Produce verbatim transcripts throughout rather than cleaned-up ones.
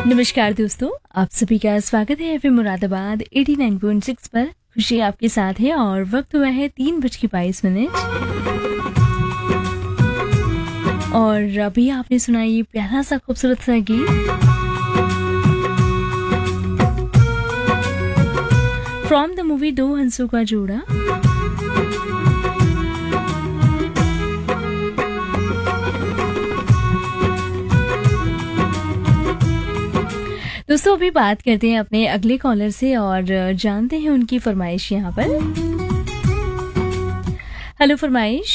नमस्कार दोस्तों, आप सभी का स्वागत है FM Moradabad eighty nine point six पर। खुशी आपके साथ है और वक्त हुआ है तीन बज के बाईस मिनट। और अभी आपने सुना ये प्यारा सा खूबसूरत सा गीत फ्रॉम द मूवी दो हंसों का जोड़ा। दोस्तों अभी बात करते हैं अपने अगले कॉलर से और जानते हैं उनकी फरमाइश यहाँ पर। हेलो फरमाइश।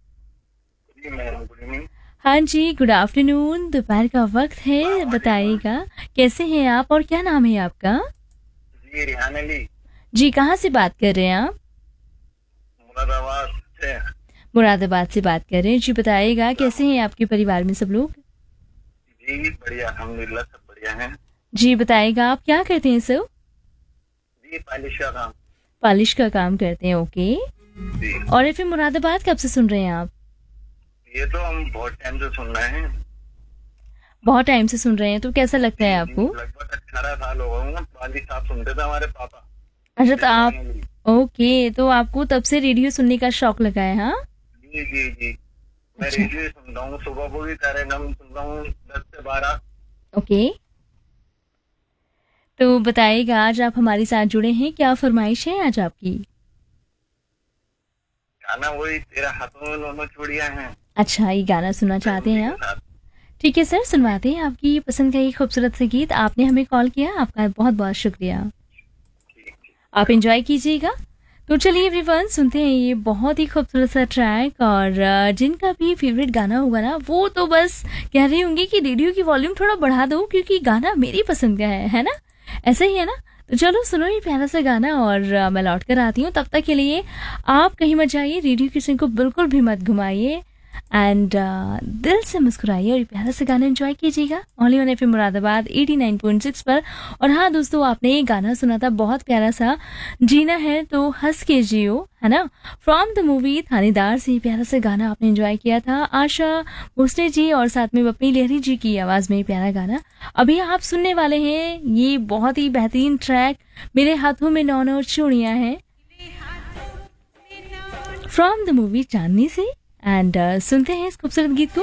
हाँ जी, गुड आफ्टरनून। दोपहर का वक्त है, बताइएगा कैसे हैं आप और क्या नाम है आपका? जी रिहान अली। जी, कहाँ से बात कर रहे हैं आप? मुरादाबाद से। मुरादाबाद से बात कर रहे हैं। जी बताइएगा कैसे हैं आपके परिवार में सब लोग? जी बढ़िया, अल्हम्दुलिल्लाह सब बढ़िया हैं। जी बताइएगा आप क्या करते हैं सर? जी पॉलिश का काम। पॉलिश का काम करते हैं, ओके। जी। और फिर मुरादाबाद कब से सुन रहे हैं आप? ये तो हम बहुत टाइम से सुन रहे हैं। बहुत टाइम से सुन रहे हैं, तो कैसा लगता है आपको? लगभग अठारह साल हो गए। पॉलिश साहब सुनते थे हमारे पापा। अच्छा, तो आप ओके, तो आपको तब से रेडियो सुनने का शौक लगा है? हाँ जी जी जी, मैं अच्छा। रेडियो सुनता हूँ, सुबह को भी कार्यक्रम सुनता हूँ दस से बारह। ओके, तो बताइएगा आज आप हमारे साथ जुड़े हैं, क्या फरमाइश है आज आपकी? गाना वही तेरा हाथों में दोनों चूड़ियां हैं। अच्छा, ये गाना सुनना चाहते हैं आप? ठीक है सर, सुनवाते हैं आपकी पसंद का ये खूबसूरत सा गीत। आपने हमें कॉल किया, आपका बहुत बहुत शुक्रिया। आप एंजॉय कीजिएगा। तो चलिए एवरीवन, सुनते हैं ये बहुत ही खूबसूरत सा ट्रैक। और जिनका भी फेवरेट गाना होगा ना, वो तो बस कह रहे होंगे कि रेडियो की वॉल्यूम थोड़ा बढ़ा दो क्योंकि गाना मेरी पसंद का है है ना? ऐसा ही है ना? तो चलो सुनो ये प्यारा सा गाना और आ, मैं लौट कर आती हूँ। तब तक के लिए आप कहीं मत जाइए, रेडियो किसी को बिल्कुल भी मत घुमाइए एंड दिल से मुस्कुराइए और ये प्यारा सा गाना एंजॉय कीजिएगा only on FM Moradabad eighty nine point six पर। और हाँ दोस्तों, आपने ये गाना सुना था बहुत प्यारा सा, जीना है तो हंस के जियो, है ना? फ्रॉम द मूवी थानेदार से प्यारा सा गाना आपने एंजॉय किया था। आशा भोसले जी और साथ में बप्पी लहरी जी की आवाज में प्यारा गाना। अभी आप सुनने वाले हैं ये बहुत ही बेहतरीन ट्रैक, मेरे हाथों में नौ नौ चूड़ियां हैं, फ्रॉम द मूवी चांदनी से। एंड uh, सुनते हैं इस खूबसूरत गीत को।